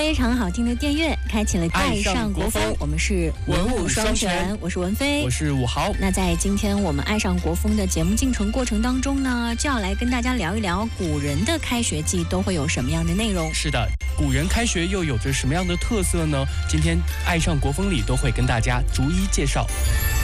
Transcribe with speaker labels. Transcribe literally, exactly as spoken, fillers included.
Speaker 1: 非常好听的电乐，开启了爱上国风。我们是文武双全，我是文飞，
Speaker 2: 我是武豪。
Speaker 1: 那在今天我们爱上国风的节目进程过程当中呢，就要来跟大家聊一聊古人的开学季都会有什么样的内容。
Speaker 2: 是的，古人开学又有着什么样的特色呢？今天爱上国风里都会跟大家逐一介绍。